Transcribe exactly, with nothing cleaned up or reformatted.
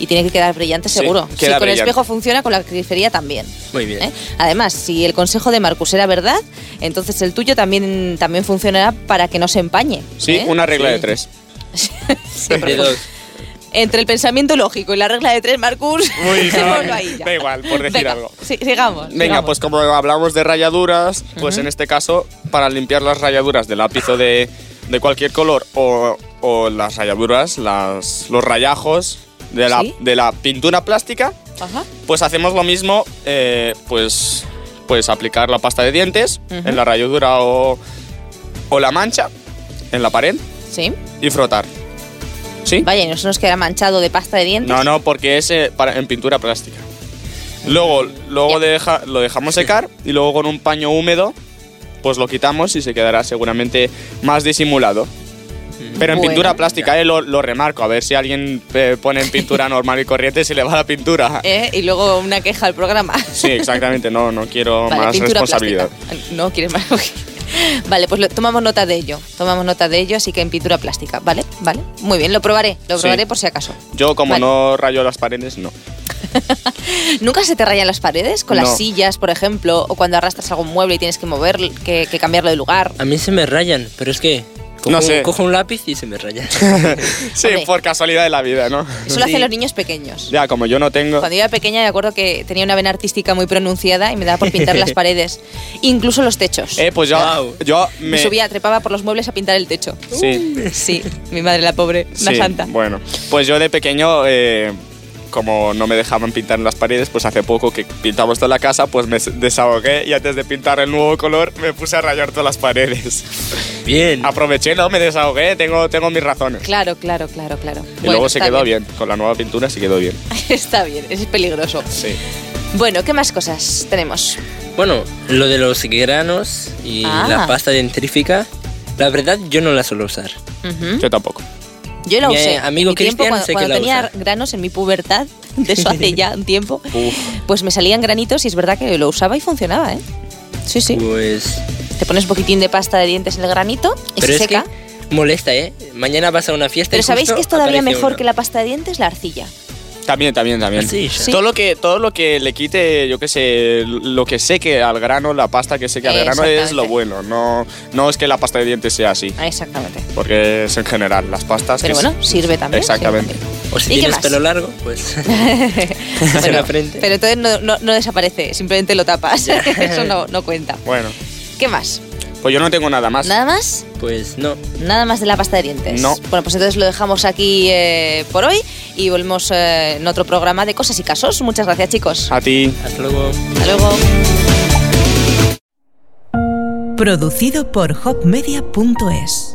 y tiene que quedar brillante seguro. Sí, si queda con el brillante. espejo funciona, con la grifería también. Muy bien. ¿Eh? Además, si el consejo de Marcus era verdad, entonces el tuyo también, también funcionará para que no se empañe. Sí, ¿eh? una regla Sí. de tres. Siempre. De dos. Entre el pensamiento lógico y la regla de tres, Marcus, Uy, no, dejémoslo ahí ya. da igual, por decir Venga, algo. Sí, sigamos. Venga, sigamos. pues como hablamos de rayaduras, pues Ujú. en este caso, para limpiar las rayaduras de lápiz o de, de cualquier color o, o las rayaduras, las, los rayajos de la, ¿Sí? de la pintura plástica, Ajá. pues hacemos lo mismo, eh, pues, pues aplicar la pasta de dientes Ujú. en la rayadura o, o la mancha en la pared Sí. y frotar. ¿Sí? Vaya, y no se nos queda manchado de pasta de dientes. No, no, porque es eh, para, en pintura plástica. Luego, luego Ya. deja- lo dejamos secar y luego con un paño húmedo pues lo quitamos y se quedará seguramente más disimulado. Pero en Bueno. pintura plástica, eh, lo, lo remarco, a ver si alguien eh, pone en pintura normal y corriente se le va la pintura. ¿Eh? Y luego una queja al programa. Sí, exactamente, no, no quiero Vale, más pintura responsabilidad. plástica. No quieres más. Vale, pues lo- tomamos nota de ello. Tomamos nota de ello, así que en pintura plástica. Vale, vale. Muy bien, lo probaré. Lo Sí. probaré por si acaso. Yo como Vale. no rayo las paredes, no. ¿Nunca se te rayan las paredes? Con No. las sillas, por ejemplo, o cuando arrastras algún mueble y tienes que mover, que, que cambiarlo de lugar. A mí se me rayan, pero es que cojo, No sé. cojo un lápiz y se me rayan. Sí, Hombre. por casualidad de la vida, ¿no? Eso lo hacen Sí. los niños pequeños. Ya, como yo no tengo... Cuando yo era pequeña me acuerdo que tenía una vena artística muy pronunciada y me daba por pintar las paredes, incluso los techos. Eh, pues yo, Guau. yo Me me... subía, trepaba por los muebles a pintar el techo. Sí. Sí, mi madre la pobre, una Sí, santa. Bueno, pues yo de pequeño, eh, como no me dejaban pintar en las paredes, pues hace poco que pintamos toda la casa, pues me desahogué y antes de pintar el nuevo color me puse a rayar todas las paredes. Bien. Aproveché, ¿no? Me desahogué, tengo, tengo mis razones. Claro, claro, claro, claro. Y Bueno, luego se está quedó bien. con la nueva pintura se quedó bien. Está bien, es peligroso. Sí. Bueno, ¿qué más cosas tenemos? Bueno, lo de los granos y Ah. la pasta dentrífica, la verdad yo no la suelo usar. Ujú. Yo tampoco. Yo la Mi usé. amigo en mi tiempo, Cristian cuando, sé que cuando la tenía usa. granos en mi pubertad, de eso hace ya un tiempo, Uf. pues me salían granitos y es verdad que lo usaba y funcionaba, ¿eh? Sí, sí. Pues... Te pones un poquitín de pasta de dientes en el granito y Pero se es seca. que molesta, ¿eh? Mañana vas a una fiesta Pero y ¿sabéis justo que es todavía aparece mejor uno. que la pasta de dientes? La arcilla. También, también, también. Ah, sí, sí. Todo lo que todo lo que le quite, yo qué sé, lo que seque al grano, la pasta que seque al grano es lo Exactamente. bueno. No, no es que la pasta de dientes sea así, Ah, exactamente. porque es en general las pastas. Pero que bueno, es- sirve también. Exactamente. sirve O si ¿Y qué tienes más? pelo largo, pues... también. en Bueno, la frente. pero entonces no, no, no desaparece, simplemente lo tapas. Ya. Eso no, no cuenta. Bueno, ¿Qué más? pues yo no tengo nada más. ¿Nada más? Pues no. Nada más de la pasta de dientes. No. Bueno, pues entonces lo dejamos aquí eh, por hoy y volvemos eh, en otro programa de Cosas y Casos. Muchas gracias, chicos. A ti. Hasta luego. Hasta luego. Producido por hopmedia punto es.